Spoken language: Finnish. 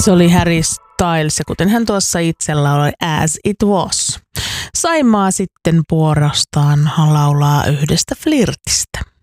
Se oli Harry Styles ja kuten hän tuossa itse lauloi As It Was. Saimaa sitten puolestaan laulaa yhdestä flirtistä.